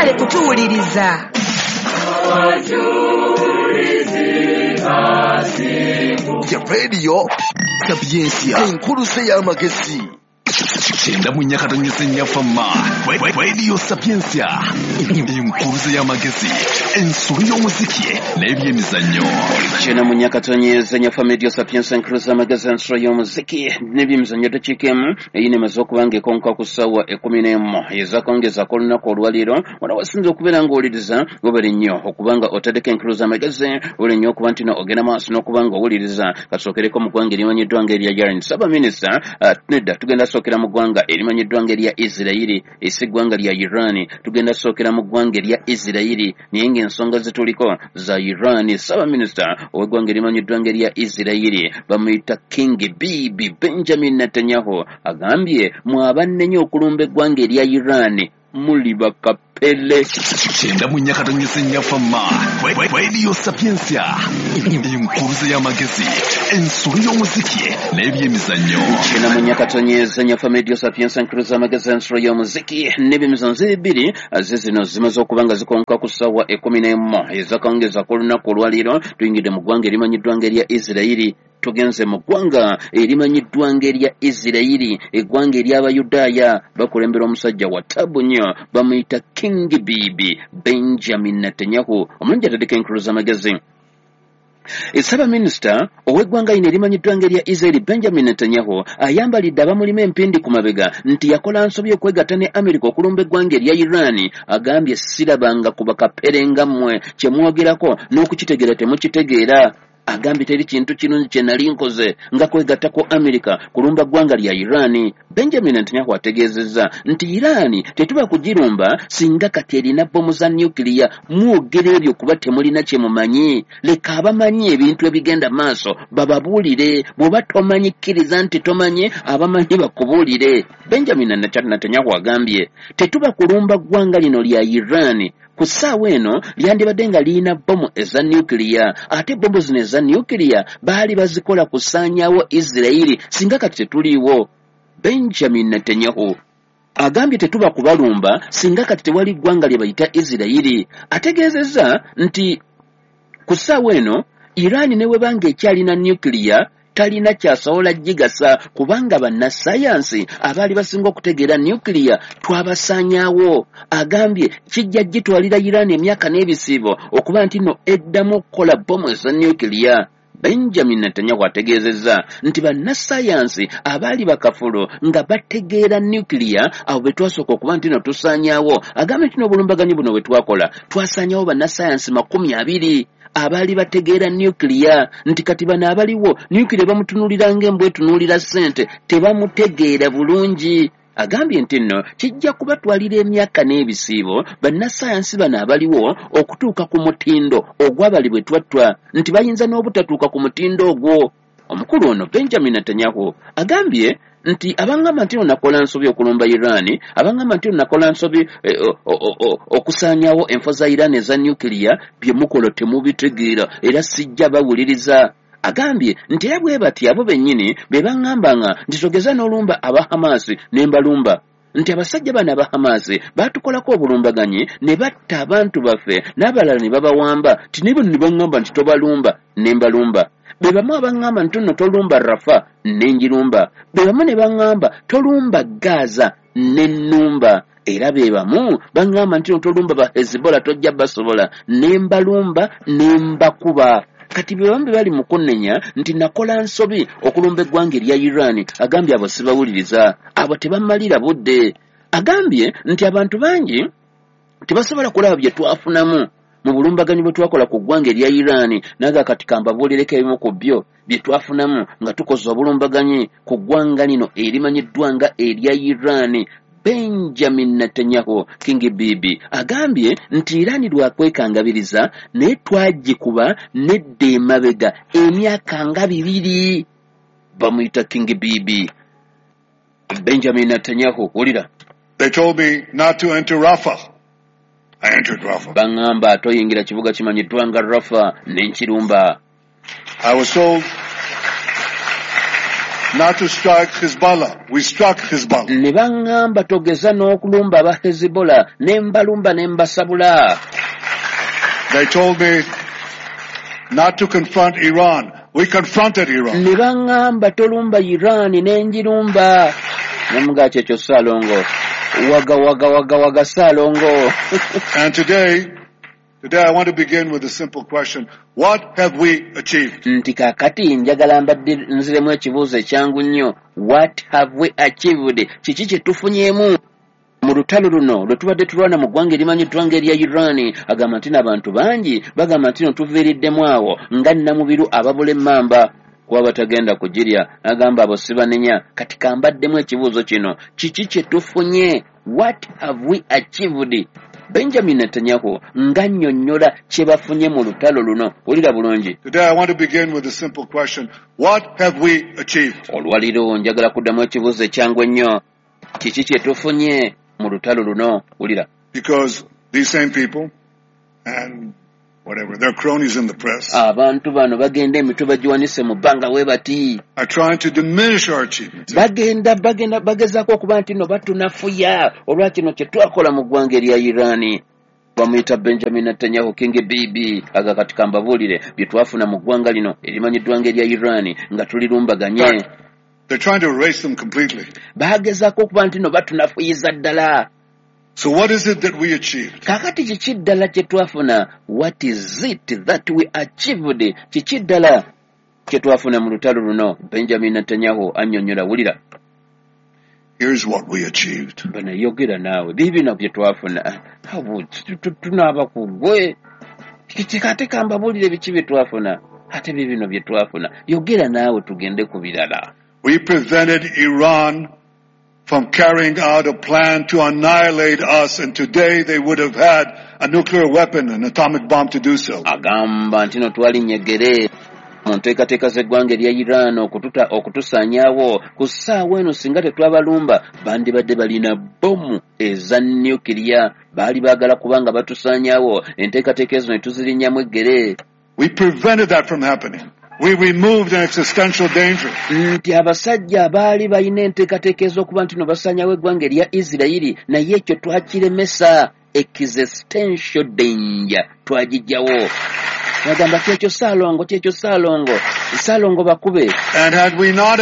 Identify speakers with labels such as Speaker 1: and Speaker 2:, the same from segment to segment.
Speaker 1: mwagale kutuwuliriza.
Speaker 2: Ya radio Sapiensia enkuruse y'amagezi Chenda munyakata nyesenya fama Radio Sapiensia enkuruse y'amagezi ensuri y'omuziki n'ebyemizannyo.
Speaker 3: Chenda munyakata nyesenya fama Radio Sapiensia enkuruse y'amagezi ensuri y'omuziki n'ebyemizannyo tukikemu eyine mazokubanga ekonka kusawa 11 ezakongeza ko lunaku olwaliro wala wasinze okubeera ng'owuliriza gobere nnyo okubanga otadeko enkuruse y'amagezi oli nnyo okuba ntino ogenda maaso n'okubanga owuliriza kasookereko mu ggwanga erimanyiddwa ng'erya Yarani Saba Minisita nedda tugenda sookera mu ggwanga erimanyiddwa ng'erya Isirayiri esi ggwanga lya Irani tugenda sookera mu ggwanga erya Isirayiri naye ng'ensonga zituliko za Irani. Saba Minisita ow'eggwanga erimanyiddwa ng'erya Isirayiri bamuyita King Bibi Benjamin Netanyahu agambye mwabannenye okulumba eggwanga erya Irani muli bakapele.
Speaker 2: Chenda munyakata nyesenya fama Radio Sapiensia enkuruse y'amagezi ensuri y'omuziki n'ebyemizannyo.
Speaker 3: Chenda munyakata nyesenya fama Radio Sapiensia enkuruse y'amagezi ensuri y'omuziki n'ebyemizannyo ebiri zino zimaze okubanga zikonka ku ssaawa 11 ezakongeza ku lunaku olwaliro tuyingidde mu ggwanga erimanyiddwa ng'erya Isirayiri tugenze mu ggwanga erimanyiddwa ng'erya Isirayiri eggwanga ery'Abayudaaya bakulembera omusajja wa taabu nnyo bamuyita King Bibi Benjamin Netanyahu omulungi atadeko enkuruse y'amagezi. Saba Minisita ow'eggwanga lino erimanyiddwa ng'erya Israeli Benjamin Netanyahu ayambalidde abamulima empindi ku mabega nti yakola nsobi okwegatta ne Amerika okulumba eggwanga erya Irani. Agambye sirabanga ku bakapere nga mmwe kye mwogerako n'okukitegeera temukitegeera. Agambye teri kintu kirungi kye nali nkoze nga kwegatta ku Amerika kulumba ggwanga lya Irani. Benjamin Netanyahu ategeezezza nti Irani tetuba kugirumba singa kati erina bbomu za nukiliya. Mwogera ebyo kuba temulina kye mumanyi. Leka abamanyi ebintu ebigenda maaso bababuulire. Bw'oba tomanyi kkiriza nti tomanyi abamanyi bakubuulire. Benjamin Netanyahu agambye tetuba kulumba ggwanga lino lya Irani ku ssaawa eno lyandibadde nga liyina bbomu eza nukiliya ate bbomu zino eza nukiliya baali bazikola kusaanyaawo Isirayiri singa kati tetuliiwo. Benjamin Netanyahu agambye tetuba kubalumba singa kati tewali ggwanga lye bayita Isirayiri. Ategeezezza nti ku ssaawa eno Irani ne webanga ekyalina nukiliya talina kyasobola gigasa kubanga bannasayansi abaali basinga okutegeera nukiliya twabasaanyaawo. Agambye kijja gitwalira Irani emyaka n'ebisiibo okuba nti no eddamu okukola bbomu eza nukiliya. Benjamin Netanyahu ategeezezza nti bannasayansi abaali bakafulu nga bategeera nukiliya abo be twasooka okuba nti no tusaanyaawo. Agambye nti n'obulumbaganyi buno bwe twakola twasaanyaawo bannasayansi 20 abaali bategeera nukiliya nti kati bano abaliwo nukiliya bamutunuulira ng'embwa etunuulira ssente tebamutegeera bulungi. Agambye nti nno kijja kubatwalira emyaka n'ebisiibo bannasayansi bano abaliwo okutuuka ku mutindo ogwabali bwe twattwa nti bayinza n'obutatuuka ku mutindo ogwo. Omukulu ono Benjamin Netanyahu agambye nti abangamba nti nakola nsobi okulumba Irani abangamba nti nakola nsobi okusaanyaawo enfo za Irani eza nukiliya bye mukola temubitegeera era sijja bawuliriza. Agambye nti era bwe bati abo bennyini be baŋŋambanga nti togeza n'olumba aba Hamasi ne mbalumba nti abasajja bano aba Hamasi baatukolako obulumbaganyi ne batta abantu baffe n'abalala ne babawamba nti ne bano ne baŋŋamba nti tobalumba ne mbalumba. Be bamu abaŋŋamba nti nno tolumba Rafa ne njirumba. Be bamu ne baŋŋamba tolumba Gaza ne nnumba. Era be bamu baŋŋamba nti tolumba ba Hezbollah tojja basobola ne mbalumba ne mbakuba. Kati be bamu bali mu kunnenya nti nakola nsobi okulumba eggwanga erya Irani. Agambye abo sibawuliriza abo tebamalira budde. Agambye nti abantu bangi tebasobola kulaba bye twafunamu mu bulumbaganyi bwe twakola ku ggwanga erya Irani. Naga kati kambabuulireko ebimu ku byo bye twafunamu nga tukoze obulumbaganyi ku ggwanga lino erimanyiddwa nga erya Irani. Benjamin Netanyahu King Bibi agambye nti Irani lwakwekangabiriza naye twagikuba nedda emabega emyaka nga 2. Bamuyita King Bibi. Benjamin Netanyahu ulira.
Speaker 4: They told me not to enter Rafah. I entered Rafah.
Speaker 3: Bangamba toyingira kibuga kimanyiddwa nga Rafah n'enkirumba.
Speaker 4: I was told not to strike Hezbollah. We struck Hezbollah.
Speaker 3: ne baŋŋamba togeza n'okulumba aba Hezbollah ne mbalumba ne mbasabula.
Speaker 4: They told me not to confront Iran. We confronted Iran.
Speaker 3: ne baŋŋamba tolumba Iran ne njirumba. Namuga kyekyo Ssaalongo. Waga Ssaalongo.
Speaker 4: And today I want to begin with a simple question. What have we achieved?
Speaker 3: Nti kaakati njagala mbadde nziremu ekibuuzo ekyangu nnyo. What have we achieved? Kiki kye tufunyeemu mu lutalo luno lwe tubadde tulwana mu ggwanga erimanyiddwa ng'erya Iran? Agamba nti n'abantu bangi bagamba nti no tuviiriddemu awo nga nnamubiru ababula emmamba kuba batagenda kugirya. Agamba abo si banenya. Kati kambaddemu ekibuuzo kino, kiki kye tufunye? What have we achieved? Benjamin Netanyahu ng'annyonnyola kye bafunye mu lutalo luno. Wulira bulungi.
Speaker 4: Today I want to begin with a simple question. What have we achieved?
Speaker 3: Olwaliro njagala kuddamu ekibuuzo ekyangu ennyo. Kiki kye tufunye mu lutalo luno? Wulira.
Speaker 4: Because these same people and whatever, they're cronies in the press,
Speaker 3: Abantu bano bagenda emitwe bagiwanise mu bbanga we bati.
Speaker 4: are trying to diminish our achievements.
Speaker 3: Bagezaako okuba nti no batunafuya olwa kino kye twakola mu ggwanga erya Iran. Bamuyita Benjamin Netanyahu King Bibi. Aga kati kambabuulire bye twafuna mu ggwanga lino erimanyiddwa ng'erya Iran nga tulirumbaganye.
Speaker 4: They're trying to erase them completely.
Speaker 3: Bagezaako okuba nti no batunafuyiza ddala.
Speaker 4: So what is it that we achieved?
Speaker 3: Kakati kiki ddala kye twafuna? What is it that we achieved? Kiki ddala kye twafuna mu lutalo luno? Benjamin Netanyahu annyonnyola. Wulira.
Speaker 4: Here's what we achieved.
Speaker 3: Bana yogera naawe biibino bye twafuna. Tunaaba ku ggwe. Kati kambabuulire biki bye twafuna. Ate biibino bye twafuna. Yogera naawe tugende ku birala.
Speaker 4: We prevented Iran from carrying out a plan to annihilate us, and today they would have had a nuclear weapon, an atomic bomb to do so.
Speaker 3: Agamba nti no twalinyegere mu nteekateeka z'eggwanga erya Iran okutusaanyaawo. Ku ssaawa eno singa tetwabalumba bandibadde balina bbomu eza nukiriya. Baali baagala kubanga batusaanyaawo. Enteekateeka ezo ne tuzirinnyamu eggere.
Speaker 4: We prevented that from happening. We removed an existential danger.
Speaker 3: Nti abasajja baali balina enteekateeka ez'okuba nti no basaanyaawo eggwanga erya Isirayiri, naye ekyo twakiremesa. Existential danger twagijjawo. Bagamba kyekyo Ssaalongo bakube.
Speaker 4: And had we not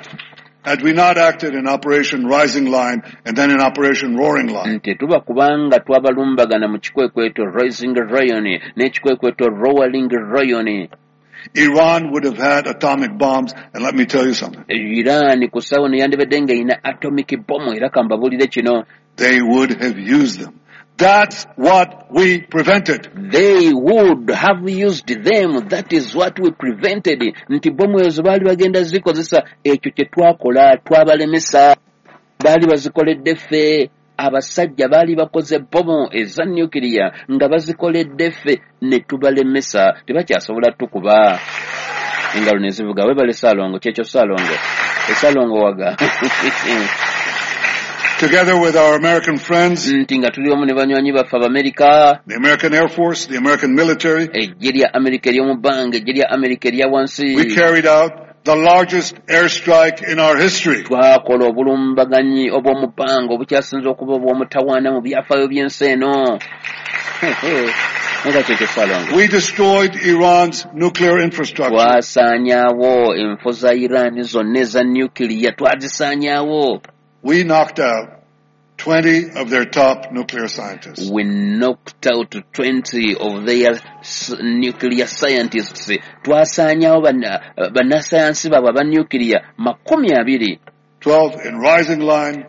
Speaker 4: acted in Operation Rising Line and then in Operation Roaring Line,
Speaker 3: Nti tuba kubanga twabalumbagana mu kikwekweto Rising Lion n'ekikwekweto Roaring Lion.
Speaker 4: Iran would have had atomic bombs, and let me tell you something.
Speaker 3: Iran ku ssaawa eno yandibadde ng'erina atomic bomb, era kambabuulire kino.
Speaker 4: They would have used them. That's what we prevented.
Speaker 3: They would have used them. That is what we prevented. Nti bomu ezo baali bagenda zikozesa. Ekyo kye twakola twabalemesa. Baali bazikoledde ffe. Abasajja baali bakoze bomu eza nukiriya nga bazikoledde ffe ne tubalemesa. Tebakyasobola tukuba. Engalo ne zivuga. Webale Ssaalongo. Kyekyo Ssaalongo waga.
Speaker 4: Together with our American friends,
Speaker 3: nti nga tuli omu ne banywanyi baffe Abamerica,
Speaker 4: the American Air Force, the American military,
Speaker 3: eggye lya Amerika ery'omu bbanga, eggye lya Amerika erya wansi,
Speaker 4: we carried out the largest airstrike in our history.
Speaker 3: Twakola obulumbaganyi obw'omu bbanga obukyasinza okuba obw'omutawaana mu byafaayo by'ensi eno.
Speaker 4: We destroyed Iran's nuclear infrastructure.
Speaker 3: Twasaanyaawo enfo za Iran zonna eza nukiriya twazisaanyaawo.
Speaker 4: We knocked out 20 of their top nuclear scientists.
Speaker 3: We knocked out 20 of their nuclear scientists. Twasaanyaawo bannasayansi baabwe aba nuclear 20.
Speaker 4: 12 in Rising Line.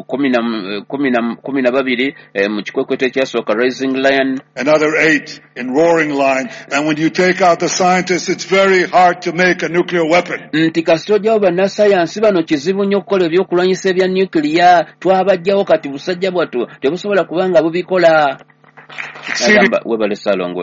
Speaker 3: 12 mu kikwekweto ekyasooka Rising Line.
Speaker 4: Another 8 in Roaring Line. And when you take out the scientists, it's very hard to make a nuclear weapon.
Speaker 3: Nti kasitogyawo bannasayansi bano kizibu nnyo okukola ebyokulwanyisa ebya nuclear. Twabajjawo kati busajja bwattu tebusobola kubanga bubikola. Webale Ssaalongo.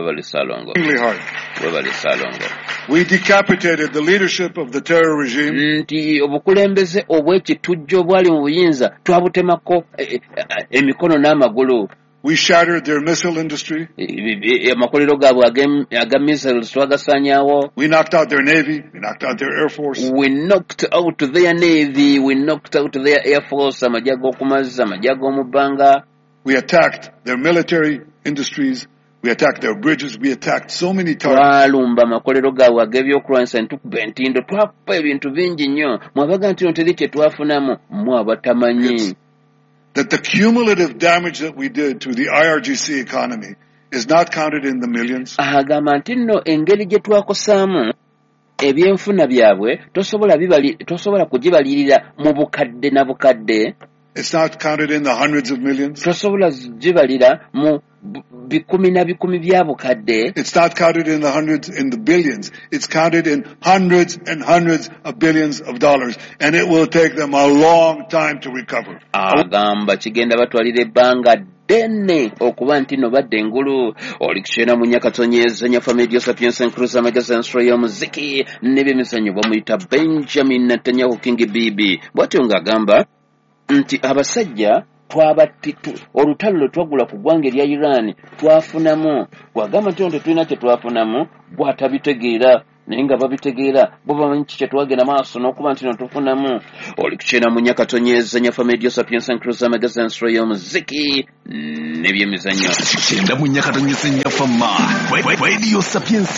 Speaker 4: We decapitated the leadership of the terror regime.
Speaker 3: Nti obukulembeze obw'ekitujjo obwali mu buyinza twabutemako emikono n'amagulu.
Speaker 4: We shattered their missile industry.
Speaker 3: Amakolero gaabwe aga missiles twagasaanyaawo.
Speaker 4: We knocked out their navy. We knocked out their air force.
Speaker 3: We knocked out their navy. We knocked out their air force. Amajje ag'okumazzi, amajje ag'omubbanga.
Speaker 4: We attacked their military industries. We attacked their bridges. We attacked so many targets.
Speaker 3: Twalumba amakolero gaabwe ag'ebyokulwanyisa ne tukuba entindo. Twakuba ebintu bingi nnyo. Mwabaga nti teri kye twafunamu mmwe abatamanyi.
Speaker 4: That the cumulative damage that we did to the IRGC economy is not counted in the millions.
Speaker 3: Agamba nti nno engeri gye twakosaamu ebyenfuna byabwe tosobola kugibalirira mu bukadde na bukadde.
Speaker 4: It's not counted in the hundreds of millions.
Speaker 3: Tosobola gibalira mu bikumi na bikumi bya bukadde.
Speaker 4: It's not counted in the hundreds, in the billions. It's counted in hundreds and hundreds of billions of dollars, and it will take them a long time to recover.
Speaker 3: Agamba kigenda batwalira ebbanga ddene okuba nti no badde engulu. Oli kukyena mu Nyakatonnyeza Nyafa Media Sapiens Nkuluza Magazine y'omuziki n'ebyemizannyo bamuyita Benjamin Netanyahu King Bibi. Bw'atyo ng'agamba nti abasajja olutalo lwe twagula ku ggwanga erya Iran twafunamu. Bw'agamba nti tetulina kye twafunamu bw'atabitegeera naye nga babitegeera bo bamanyi kye twagenda maaso n'okuba nti tufunamu. Oli kukyena mu Nyakatonnyeza Nyafa Media Sapiens Nkuluza Magazine y'omuziki n'ebyemizannyo.
Speaker 2: Kyenda mu Nyakatonnyeza Nyafa Radio Sapiens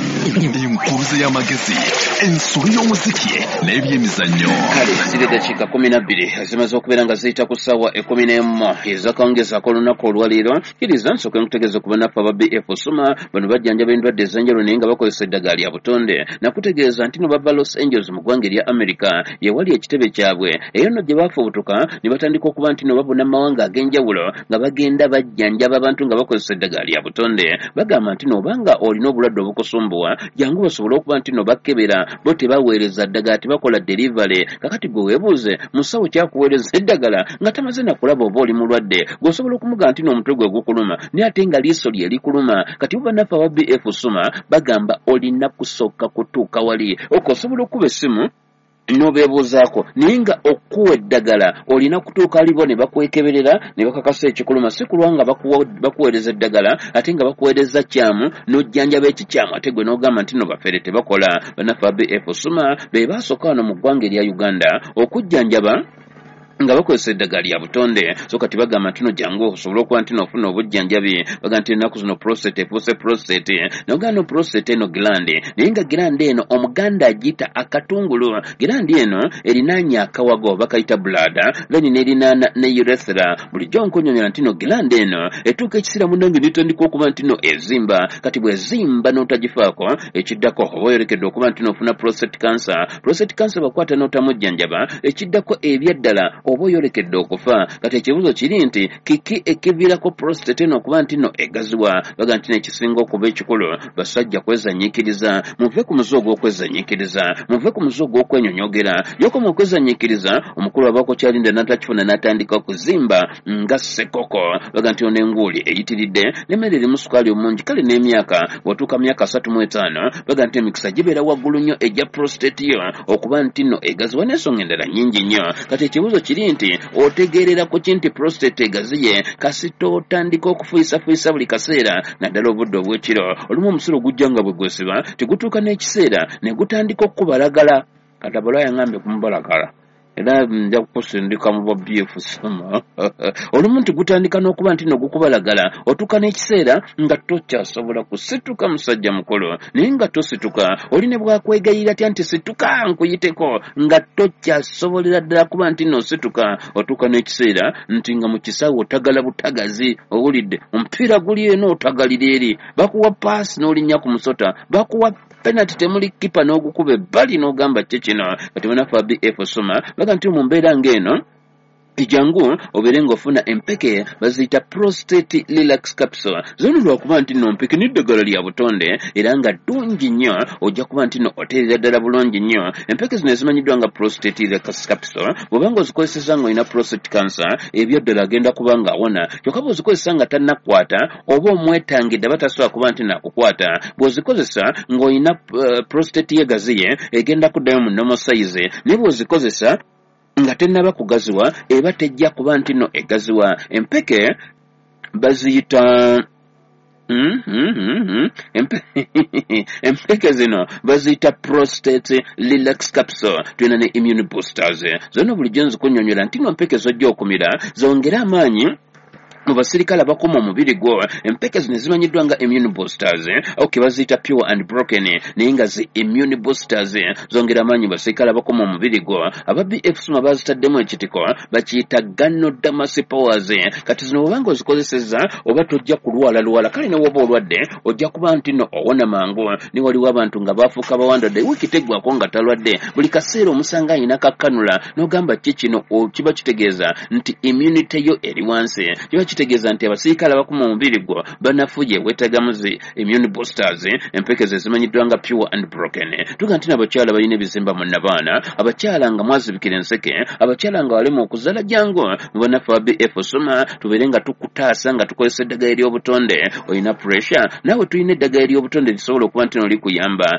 Speaker 2: Nkuluza y'amagezi ensolo y'omuziki n'ebyemizannyo.
Speaker 3: Kale ziri dakiika 12 zimaze okubeera nga ziyita ku ssaawa 11 ez'akawungezaako olunaku olwaleero. Kiriza nsooke nkutegeeza ku bannaffe aba BF Suma bano bajjanjaba endwadde ez'enjawulo naye nga bakozesa eddagala lya butonde. Nakutegeeza nti no bava Los Angeles mu ggwanga erya America yewali ekitebe kyabwe eyo nno gye baafubutuka ne batandika okuba nti no babuna mawanga ag'enjawulo nga bagenda bajjanjaba abantu nga bakozesa eddagala lya butonde. Bagamba nti nobanga olina obulwadde obukusumbuwa jangu basobole okuba nti no bakkebera bo tebaweereza ddagala tebakola delivery. Kakati gwe weebuuze musawo kyakuweereza eddagala nga tamaze nakulaba oba oli mulwadde gweosobola okumugaa nti n'omutwe gwe gukuluma naye ate nga liiso lye likuluma. Kati bannaffe aba BF Suma bagamba olina kusooka kutuuka wali osobola okuba essimu n'obeebuuzaako naye nga okuwa eddagala olina kutuuka alibo ne bakwekeberera ne bakakasa ekikuluma si kulwa nga bakuweereza eddagala ate nga bakuweereza kyamu n'ojjanjaba ekikyamu ate gwe n'ogamba nti no bafere tebakola. Bannaffe BF Suma be baasooka wano mu ggwanga erya Uganda okujjanjaba nga bakozesa eddagala lya butonde. So kati bagamba nti no jangu osobola okuba nti n'ofuna obujjanjabi. Bagamba nti ennaku zino prostate efuuse prostate nogaa no prostate eno glande naye nga glande eno omuganda agiyita akatungulu. Glande eno erinaanya akawago bakayita blada then nerinaana ne urethra. Bulijjo nkunyonyola nti no glande eno etuuka ekiseera munnange netandika okuba nti no ezimba. Kati bwezimba n'otagifaako ekiddako oba oyolekedde okuba nti n'ofuna prostate cancer. Prostate cancer bakwata n'otamujjanjaba ekiddako ebyaddala oba oyolekedde okufa. Kati ekibuuzo kiri nti kiki ekiviirako prostate eno okuba nti no egaziwa. Baga nti nekisinga okuba ekikulu basajja kwezanyiikiriza. Muve ku muze ogw'okwezanyiikiriza, muve ku muze ogw'okwenyonyogera. Yokoma okwezanyiikiriza omukulu abaako kyalinda n'atakifuna n'atandika okuzimba nga ssekoko. Baga nti ono enguuli eyitiridde n'emmere erimu sukaali omungi. Kale n'emyaka watuuka myaka 35 baga nti emikisa gibeera waggulu nnyo ejja prostate yo okuba nti no egaziwa n'ensonga endala nnyingi nnyo. Kati ekibuuzo kiri nti otegeerera ku kinti prostate egaziye kasita otandika okufuuyisafuyisa buli kaseera naddala obudde obw'ekiro. Olumu omusiro gujja nga bwe gwesiba tegutuuka n'ekiseera ne gutandika okubalagala. Kati abalo yaŋŋambye kumubalagala era nja kukusindika mu BF Suma. Olumu nti gutandika n'okuba nti no gukubalagala otuuka n'ekiseera nga tokyasobola kusituka musajja mukulu naye nga tosituka oli ne bwakwegayirira tya nti situka nkuyiteko nga tokyasobolera ddala kuba nti nosituka. Otuuka n'ekiseera nti nga mu kisaawe otagala butagazi owulidde omupiira guli eno otagalira eri bakuwa paasi n'olinnya ku musota bakuwa penalty temuli kipa n'ogukuba ebbali n'ogamba kye kino. Kati bannaffe BF Suma baga nti mu mbeera ng'eno ejangu obeere ng'ofuna empeke baziyita prostate relax capsule. Zino lwakuba nti no mpeke n'eddagala lya butonde era nga ddungi nnyo ojja kuba nti no oteerera ddala bulungi nnyo. Empeke zino ezimanyiddwa nga prostate relax capsule bw'obanga ozikozeseza ng'olina prostate cancer ebyaddala agenda kuba ng'awona. Kyokka bw'ozikozesa nga tannakukwata oba omwetangidde batasobola kuba nti nakukwata. Bw'ozikozesa ng'olina prostate yegaziye egenda kuddayo mu normal size naye bw'ozikozesa nga tennaba kugaziwa eba tejja kuba nti no egaziwa. Empeke baziyita empeke zino baziyita prostate relax capsule tuyina ne immune boosters zonna bulijjo nzikunyonyola nti no mpeke zojja okumira zongera amaanyi mu basirikale abakuma omubiri gwo. Empeke zino zimanyiddwa nga immune boosters baziyita pure and broken naye nga zi immune boosters zongera amaanyi mu basirikale abakuma omubiri gwo. aba BF Suma bazitaddemu ekitiko bakiyita Ganoderma powers. Kati zino bwobanga ozikozeseza oba tojja kulwala kale ne woba olwadde ojja kuba nti no owona mangu. Ni waliwo abantu nga bafuuka bawandadde wiiki teggwako nga talwadde buli kaseera omusanga ayina kakkanula n'ogamba kino kiba kitegeeza nti immunity yo eri wansi. Kiba kitegeeza nti abasirikale abakuma omubiri gwo banafuye weetagamu zi immune boosters. Empeke ze zimanyiddwa nga pure and broken. Tuga nti n'abakyala balina ebizimba mu nnabaana, abakyala nga mwazibikira enseke, abakyala nga walema okuzala jangu mu banafu ba BF Suma tubeere nga tukutaasa nga tukozesa eddagala ery'obutonde. Olina pressure naawe tulina eddagala ery'obutonde lisobola okuba nti no likuyamba.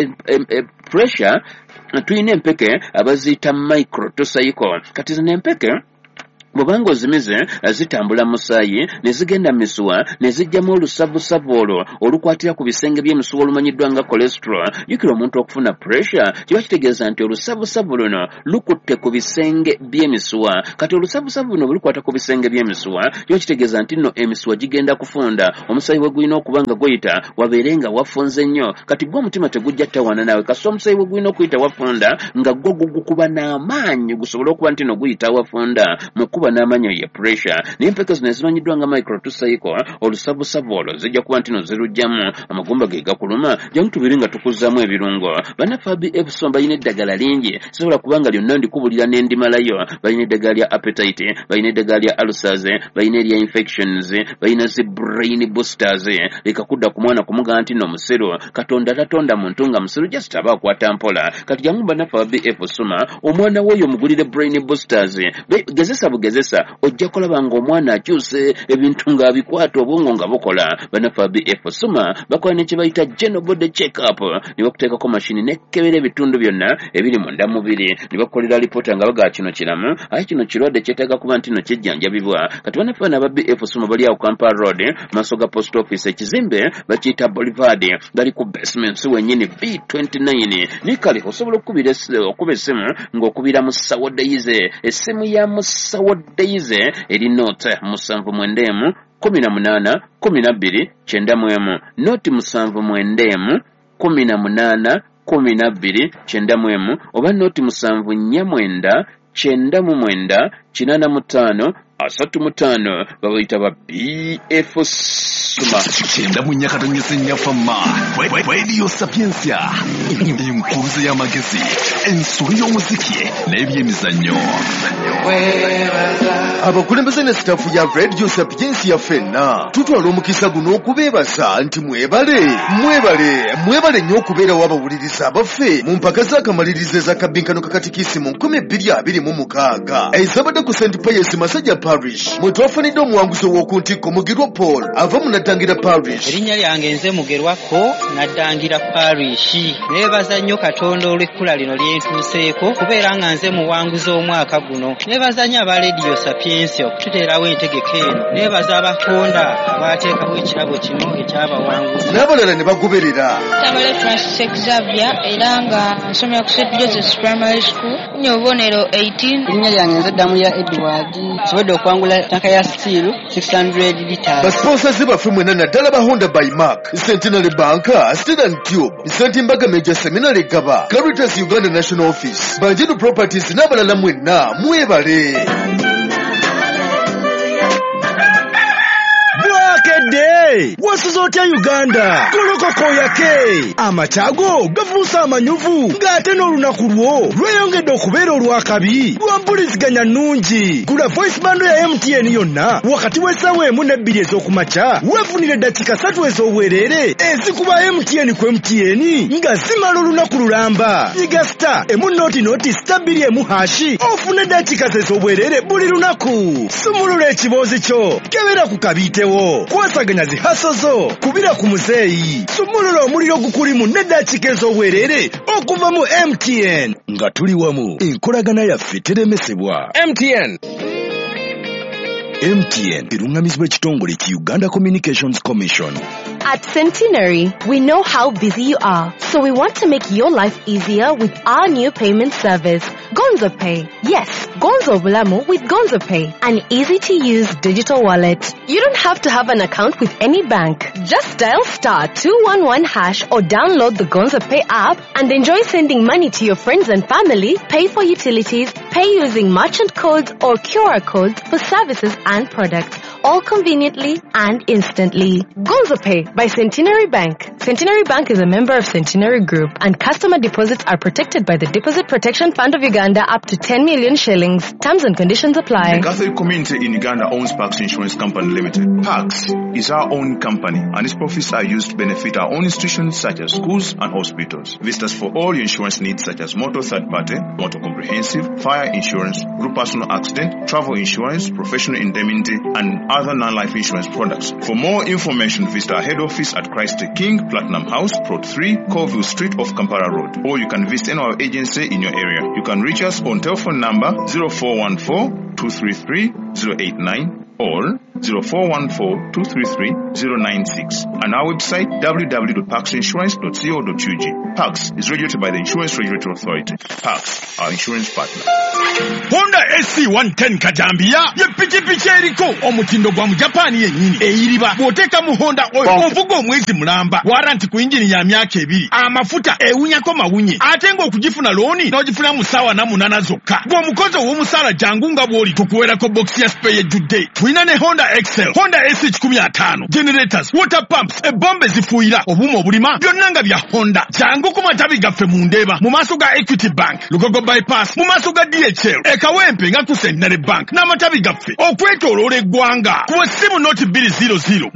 Speaker 3: Pressure tulina empeke abaziyita microtocycle. Kati zino empeke bwobanga ozimize zitambula musaayi ne zigenda misuwa ne zijjamu olusavusavu olwo olukwatira ku bisenge by'emisuwa olumanyiddwa nga cholesterol. Jjukira omuntu okufuna pressure kiba kitegeeza nti olusavusavu luno lukutte ku bisenge by'emisuwa. Kati olusavusavu luno bulukwata ku bisenge by'emisuwa kiba kitegeeza nti nno emisuwa gigenda kufunda. Omusaayi bwe gulina okuba nga guyita wabeere nga wafunze nnyo. Kati gwe omutima tegujja tawaana naawe kasita omusaayi bwe gulina okuyita wafunda nga gwo gukuba n'amaanyi gusobole okuba nti no guyita wafunda mukuba n'amanyo ye pressure. Naye empeke zino ezimanyiddwa nga microtocycle olusavusavu olwo zijja kuba nti no zirujjamu amagumba ge gakuluma jangu tubeere nga tukuzzaamu ebirungo. Bannaffe BF Suma balina eddagala lingi sisobola kubanga lyonna ndikubulira n'endimalayo. Balina eddagala lya appetite, balina eddagala lya ulcers, balina erya infections, balina zi brain boosters. Leka kudda ku mwana kumugaa nti no musero Katonda tatonda muntu nga musero just aba akwata mpola. Kati jangu bannaffe BF Suma omwana we oyo mugulire brain boosters. Gezesa bugezesa ojja kulaba nga omwana akyuse ebintu nga bikwata obwongo nga bukola. Bannaffe BF Suma bakola ne kye bayita general body check up ne bakuteekako mashini nekkebera ebitundu byonna ebiri munda mubiri ne bakolera lipoota nga bagaa kino kiramu aye kino kirwadde kyetaaga kuba nti no kyejjanjabibwa. Kati bannaffe aba BF Suma bali awo Kampala Road maaso ga post office. Ekizimbe bakiyita Boulevard bali ku basement wennyini B29. Ni kale osobola okuba essimu ng'okubira mu Sawo Days. Essimu ya Musawo Days eri note 7 18 12 91 note 7 18 12 91 oba note 7 9 85 35 babayita ba BF Suma.
Speaker 2: Kyenda mu nyakatanyisa nnyafama Radio Sapiensia enkuruze y'amagezi ensolo y'omuziki n'ebyemizannyo.
Speaker 1: Abakulembeze ne sitaafu ya Radio Sapiensia ffenna tutwala omukisa guno okubeebaza nti mwebale nnyo okubeerawo abawuliriza abaffe mu mpaka z'akamalirizo ez'akabinkano kakatikisi mu 2026 ezabadde ku St. Pius Masajja Parish. Mwe twafunidde omuwanguzi w'okuntikko Mugirwa Paul ava mu Naddangira Parish.
Speaker 5: Erinnya lyange nze Mugerwako Naddangira Parish. Neebaza nnyo Katonda olw'ekkula lino lyentuuseeko kubeera nga nze muwanguzi omwaka guno. Neebaza nnyo aba Radio Sapiensia okututeerawo entegeka eno. Neebaza abatonda abaateekawo ekirabo kino ekyabawanguzi.
Speaker 1: N'abalala ne bagoberera.
Speaker 6: Tabale Francis Xavier era nga nsomera ku St. Joseph's Primary School. Nnyo obubonero 18.
Speaker 5: Erinnya lyange nze Damuya Edward. Sobodde okwangula tanka ya steel 600 liters.
Speaker 1: Basponsazi baffe mwena naddala ba Honda by Mark, Centenary Bank, Steel and Tube, St. Mbaga Major Seminary Gaba, Caritas Uganda National Office, Banjiru Properties n'abalala mwenna mwebale.
Speaker 7: Day wasuza otya Uganda golokoko yake amachago gafuusa amanyuvu ng'ate n'olunaku lwo lweyongedde okubeera olwakabi lwa mpuliziganya nnungi. Gula voice bando ya MTN yonna wakati w'essaawa 1 ne 2 ez'okumakya weefunire eddakiika 3 ez'obwereere ezikuba MTN ku MTN nga zimala olunaku lulamba. Nyiga star emu star 2 ofune eddakiika ez'obwereere buli lunaku. Sumulula ekiboozi kyo kebera ku kabiitewo kwasaganya zihasozo kubira ku muzeeyi. Sumulula omuliro gukulimu n'eddakiika ez'obwereere okuva mu MTN nga tuli wamu enkolagana yaffe teremesebwa. MTN. MTN erungamizibwa ekitongole ki Uganda Communications Commission.
Speaker 8: At Centenary, we know how busy you are, so we want to make your life easier with our new payment service, Gonzo Pay. Yes, Gonzo Bulamu with Gonzo Pay, an easy-to-use digital wallet. You don't have to have an account with any bank. Just dial *211# or download the Gonzo Pay app and enjoy sending money to your friends and family, pay for utilities, pay using merchant codes or QR codes for services and products, all conveniently and instantly. Gonzo Pay by Centenary Bank. Centenary Bank is a member of Centenary Group, and customer deposits are protected by the Deposit Protection Fund of Uganda up to 10 million shillings. Terms and conditions apply.
Speaker 9: The Catholic community in Uganda owns Pax Insurance Company Limited. Pax is our own company, and its profits are used to benefit our own institutions such as schools and hospitals. Visit us for all your insurance needs such as motor third party, motor comprehensive, fire insurance, group personal accident, travel insurance, professional indemnity, and other non-life insurance products. For more information, visit our head office at Christ the King, Platinum House, Plot 3, Colville Street off Kampala Road, or you can visit any of our agency in your area. You can reach us on telephone number 0414-233-089 or 0414-233-096 and our website www.paxinsurance.co.ug. Pax is regulated by the Insurance Regulatory Authority. Pax, our insurance partner.
Speaker 7: Honda SC110 Kajambia ye pichipichi eriko omutindo gwa mu Japan yennyini eyiriba bwoteka mu Honda oil ovuga omwezi mulamba warranty ku engine ya myaka 2 amafuta ewunyako mawunye ate nga okugifuna looni n'ogifuna mu ssaawa na 8 zokka bw'omukozi ow'omusaala jangu nga bw'oli tukuweerako box ya spare ejjudde. Tulina ne Honda Excel, Honda SH15, generators, water pumps, ebombe zifuuyira obuuma obulima byonna nga bya Honda. Jangu ku matabi gaffe mu Ndeeba mu maaso ga Equity Bank, Lugogo Bypass mu maaso ga DHL, Ekawempe nga ku Centenary Bank n'amatabi gaffe okwetooloola eggwanga. Ku ssimu noti 200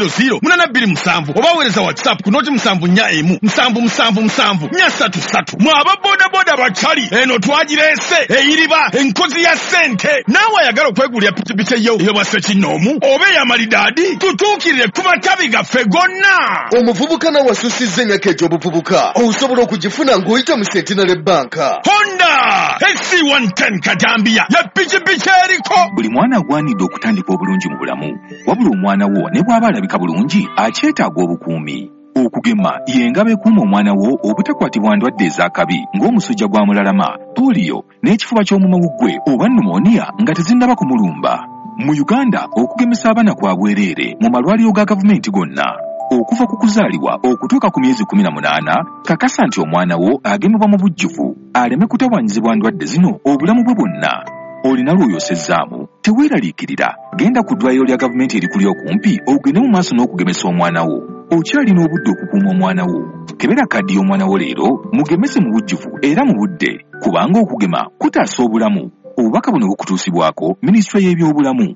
Speaker 7: 827 oba weereza WhatsApp ku noti 741 777 433. Mwe aba bodaboda bachali eno twagireese eyiriba enkozi ya ssente. Naawe ayagala okwegulira pikipiki eyo bwase kinoomu oba ey'amalidaadi tutuukirire ku matabi gaffe gonna.
Speaker 1: Omuvubuka nawe asusizza ennyaka egy'obuvubuka osobola okugifuna ng'oyita mu Centenary Bank.
Speaker 7: Honda SC110 Kajambia ya pikipiki eriko.
Speaker 10: Buli mwana agwanidde okutandika obulungi mu bulamu, wabula omwana wo ne bw'aba alabika bulungi akyetaaga obukuumi. Okugema y'engabo ekuuma omwana wo obutakwatibwa ndwadde ez'akabi ng'omusujja gwa mulalama, polio n'ekifuba ky'omumawuggwe oba pneumonia nga tezinnaba kumulumba. Mu Uganda okugemesa abaana kwa bwereere mu malwaliro ga gavumenti gonna. Okuva ku kuzaalibwa okutuuka ku myezi 18, kakasa nti omwana wo agemebwa mu bujjuvu aleme kutawanyizibwa ndwadde zino obulamu bwe bwonna. Olina lw'oyosezzaamu teweeraliikirira, genda ku ddwaliro lya gavumenti erikuli okumpi ogende mu maaso n'okugemesa omwana wo. Okyalina obudde okukuuma omwana wo. Kebera kaddi y'omwana wo leero mugemese mu bujjuvu era mu budde, kubanga okugema kutaasa obulamu. Obubaka buno bukutuusibwako Minisitule y'ebyobulamu.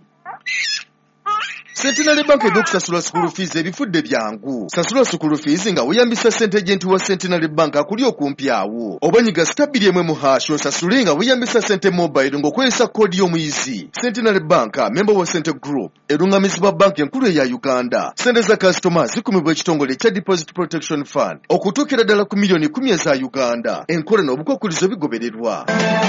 Speaker 1: Centenary Bank eby'okusasula school fees ebifudde byangu. Sasula school fees nga weeyambisa ssente agenti wa Centenary Bank akuli okumpi awo. Oba nyiga *1 mu hash osasule nga weeyambisa ssente mobile ng'okozesa koodi y'omuyizi. Centenary Bank, member wa Centre Group, erungamizibwa bank enkulu eya Uganda. Ssente za customers zikumibwa ekitongole ekya Deposit Protection Fund okutuukira ddala ku milioni 10 eza Uganda. Enkola n'obukwakkulizo bigobererwa.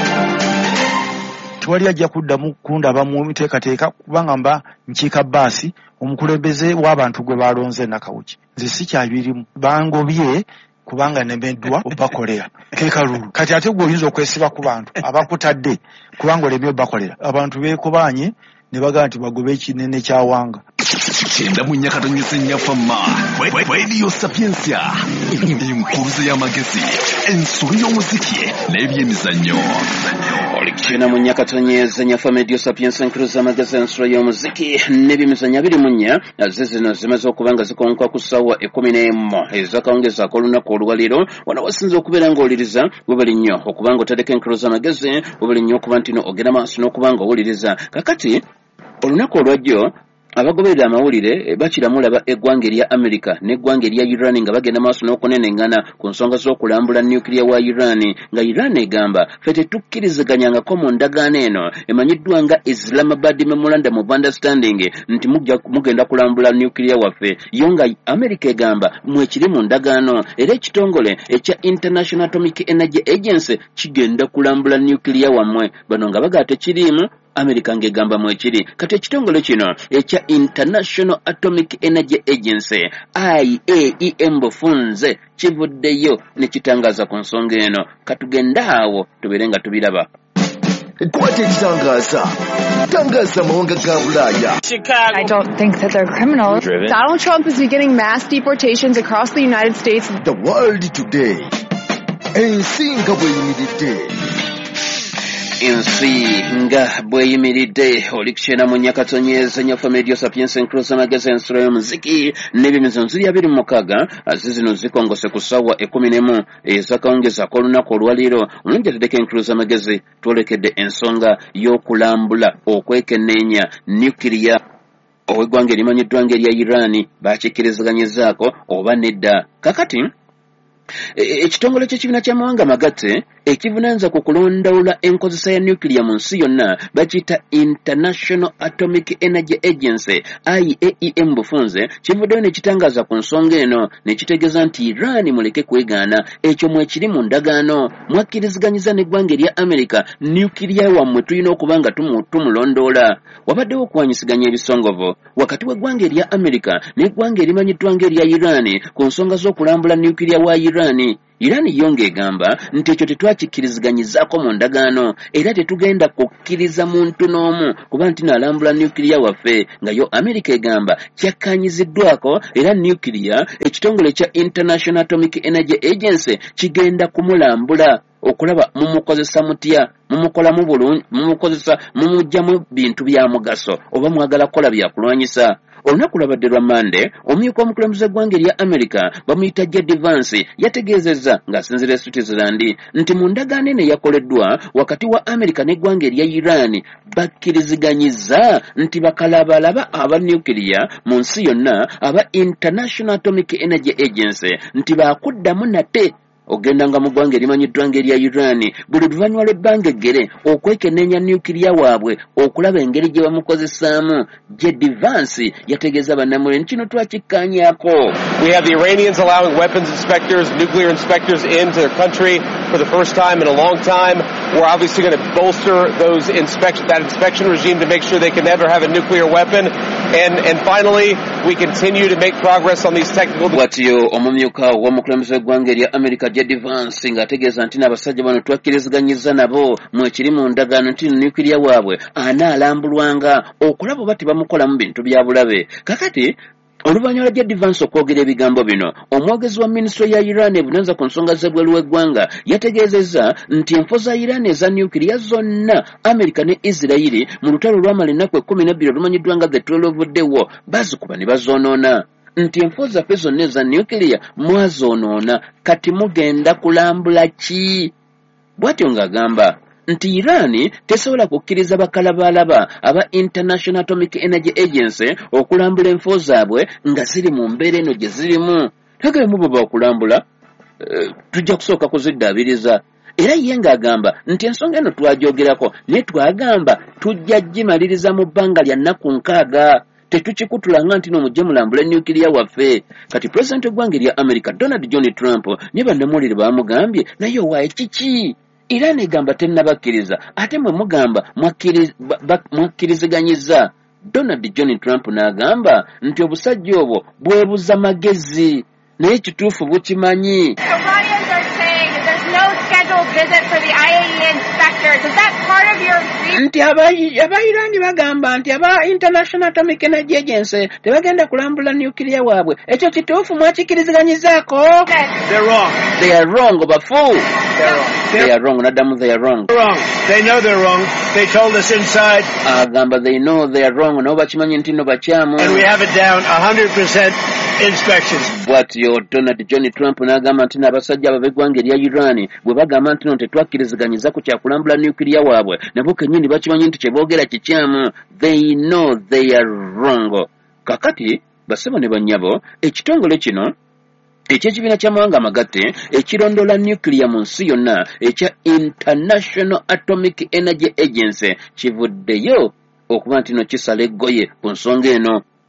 Speaker 11: Tewali ajja kuddamu kundaba mu miteekateeka kubanga mba nkiika bbaasi omukulembeze w'abantu gwe balonze nakawuki. Nze sikyabirimu bangobye kubanga nemeddwa obakolera kekalulu. Kati ate gwe oyinza okwesiba ku bantu abakutadde kubanga olemye obakolera. Abantu beekobanye ne bagamba nti bagobe ekinene kyawanga.
Speaker 2: Kyenda mu nnyaka tonnyesenya famma Radio Sapiensia enkuruze y'amagezi ensulu y'omuziki n'ebyemizannyo.
Speaker 3: Kyenda mu nnyaka tonnyesenya famma Radio Sapiensia enkuruze y'amagezi ensulu y'omuziki n'ebyemizannyo 24 ze zino zimaze okuba nga zikonkwa ku ssaawa 11 ez'akawungeezi ak'olunaku olwaliro. Wano wasinze okubeera ng'owuliriza bwebali nnyo okuba nga otaddeko enkuruze y'amagezi bwebali nnyo okuba nti ogenda maaso n'okuba nga owuliriza. Kakati olunaku olwajjo abagoberera amawulire bakiramulaba eggwanga erya America n'eggwanga erya Iran nga bagenda maaso n'okunenengana ku nsonga z'okulambula nuclear wa Iran, nga Iran egamba ffe tetukkiriziganyangako mu ndagaano eno emanyiddwa nga Islamabad Memorandum of Understanding nti mugenda kulambula nuclear waffe, yo nga America egamba mwekiri mu ndagaano era ekitongole ekya International Atomic Energy Agency kigenda kulambula nuclear wammwe. Bano nga baga tekiriimu America ngegamba mu ekiri kati ekitongole kino ekya International Atomic Energy Agency IAEA bufunze kivuddeyo ne kitangaza ku nsonga eno katugenda awo tubeere nga tubiraba.
Speaker 1: Kwate ekitangaza tangaza amawanga ga Bulaaya.
Speaker 12: I don't think that they're criminals. Donald Trump is beginning mass deportations across the United States.
Speaker 1: The world today. Ensi nga bweyimiridde.
Speaker 3: Ensi nga bweyimiridde olikukyera mu nyakatonyeza nyafa medio sapiens encrosa magazine ensolo y'omuziki n'ebyemizanzo bya 26 azizino zikongose ku ssaawa 11 ez'akawungeza ak'olunaku olwaleero omulungi atadeko encrosa magazine twolekedde ensonga y'okulambula okwekenneenya nukiriya ow'eggwanga erimanyiddwa ng'erya Iran baakikkirizganyizaako oba nedda. Kakati ekitongole ky'ekibiina ky'amawanga amagatte ekivunaanza ku kulondoola enkozesa ya nuclear mu nsi yonna bakiyita International Atomic Energy Agency IAEA bufunze kivuddeyo ne kitangaza ku nsonga eno ne kitegeeza nti Iran muleke kwegaana ekyo mwekiri mu ndagaano mwakkirizganyiza n'eggwanga erya America nuclear wammwe tulina okuba nga tumulondoola. Wabaddewo okuwanyisiganya ebisongovu wakati w'eggwanga erya America n'eggwanga erimanyiddwa ng'erya Iran ku nsonga z'okulambula nuclear wa Iran yonge egamba nti ekyo tetwakikkirizganyizaako mu ndagaano era tetugenda kukkiriza muntu n'omu kuba nti naalambula nuclear waffe nga yo America egamba kyakkaanyiziddwako era nuclear ekitongole kya International Atomic Energy Agency kigenda kumulambula okulaba mumukozesa mutya mumukolamu bulungi mumukozesa mumugjamu bintu bya mugaso oba mwagala kukola byakulwanyisa. Olunaku lwabadde lwa Monday omumyuka omukulembeze gwanga erya America bamuyita J.D. Vance yategeezezza ng'asinziira Switzerland nti mu ndagaano eno eyakoleddwa wakati wa America n'eggwanga erya Iran bakkiriziganyiza nti bakalabalaba aba nuclear mu nsi yonna aba International Atomic Energy Agency nti baakuddamu nate ogenda nga mu ggwanga erimanyiddwa ng'erya Iran buli luvannyuma lw'ebbanga eggere okwekenneenya nuclear waabwe okulaba engeri gye bamukozesaamu. J.D. Vance yategeeza bannamuliro kino twakikkaanyaako.
Speaker 13: We have the Iranians allowing weapons inspectors, nuclear inspectors into their country for the first time in a long time. We're obviously going to bolster that inspection regime to make sure they can never have a nuclear weapon. And finally, we continue to make progress on these technical...
Speaker 3: Watio omumyuka w'omukulembeze w'eggwanga erya America J.D. Vance ng'ategeeza nti n'abasajja bano twakkirizganyiza nabo mwekiri mu ndagaano nti nuclear waabwe anaalambulwanga okulaba oba tebamukolamu bintu bya bulabe. Kakati oluvannyuma lwa J.D. Vance okwogera ebigambo bino omwogezi wa minisitule ya Iran ebunanza ku nsonga z'ebweru w'eggwanga yategeezezza nti enfo za Iran eza nuclear zonna America ne Israel mu lutalo lwamala ennaku 12 olumanyiddwa nga the 12 day war bazikuba ne bazoonoona nti enfo zaffe zonna eza nuclear mwazoonoona kati mugenda kulambula ki? Bw'atyo ng'agamba nti Iran tesobola kukkiriza bakalabalaba aba International Atomic Energy Agency okulambula enfo zaabwe nga ziri mu mbeera eno gye zirimu. Tagaemu baba okulambula tujja kusooka kuziddaabiriza. Era ye ng'agamba nti ensonga eno twagyogerako naye twagamba tujja gimaliriza mu bbanga lya nnaku 6 tetukikutulanga nti nomujje mulambule nuclear waffe. Kati President w'eggwanga erya America Donald John Trump ne bannamulire bamugambye naye owaaye kiki? Iran egamba tennabakkiriza ate mwe mugamba mwakkiriziganyizza. Donald John Trump n'agamba nti obusajja obwo bwebuza magezi naye kituufu bukimanyi. Nti aba-Iran bagamba nti aba International Atomic Energy Agency tebagenda kulambula nuclear waabwe. Ekyo kituufu mwakikkirizganyizaako? They are wrong, bafu. They are wrong. Nadamu they are wrong.
Speaker 14: They know they're wrong. They told us inside.
Speaker 3: Agamba they know they are wrong. Nabo bakimanyi nti no bakyamu.
Speaker 14: And we have it down 100% inspections.
Speaker 3: Bw'atyo Donald John Trump n'agamba nti n'abasajja ab'eggwanga erya Iran bwe bagamba nti no tetwakkirizganyiza ku kyakulambula nuclear waabwe nabo kennyini bakimanyi nti kyeboogera kikyamu. They know they are wrong. Kakati basebo ne bannyabo ekitongole kino ekyekibiina ky'amawanga amagatte ekirondoola nuclear mu nsi yonna ekya International Atomic Energy Agency kivuddeyo okuba nti no kisala eggoye ku nsonga eno.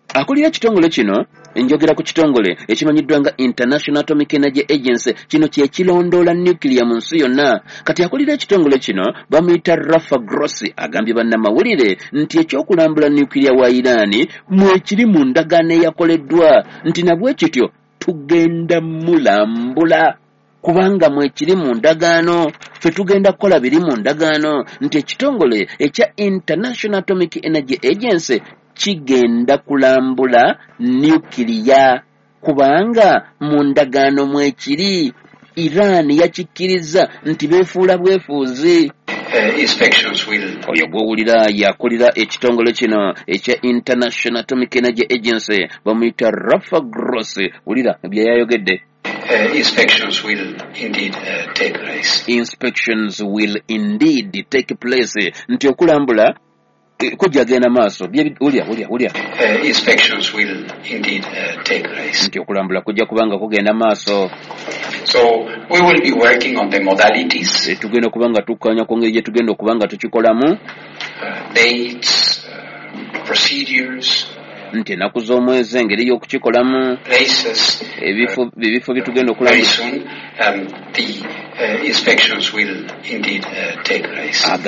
Speaker 3: akulira ekitongole kino njogera ku kitongole ekimanyiddwa nga International Atomic Energy Agency kino kyekirondoola nuclear mu nsi yonna. Kati akulira ekitongole kino bamuyita Rafa Grossi agambye bannamawulire nti ekyokulambula nuclear wa Iran mwekiri mu ndagaano eyakoleddwa nti nabwe kityo tugenda mulambula kubanga mwekiri mu ndagaano ffe tugenda kukola biri mu ndagaano nti ekitongole ekya International Atomic Energy Agency kigenda kulambula nuclear kubanga mu ndagaano mwekiri. Iran yakikkiriza nti beefuula bwefuuzi. Oyo gw'owulira yakulira ekitongole kino ekya International Atomic Energy Agency bamuyita Rafa Grossi. Wulira bye yayogedde.
Speaker 15: Inspections will indeed take place.
Speaker 3: Inspections will indeed take place. Nti okulambula kujja genda maaso. Ulya.
Speaker 15: Inspections will indeed take place.
Speaker 3: Nti okulambula kujja kubanga kugenda maaso.
Speaker 15: So we will be working on the modalities.
Speaker 3: Tugenda kubanga tukanya ku ngeri gye tugenda okubanga tukikolamu.
Speaker 15: Dates, procedures.
Speaker 3: Nti enaku z'omwezi engeri y'okukikolamu.
Speaker 15: Places.
Speaker 3: Ebifo bye tugenda okulamu.
Speaker 15: Very soon the inspections will indeed take place.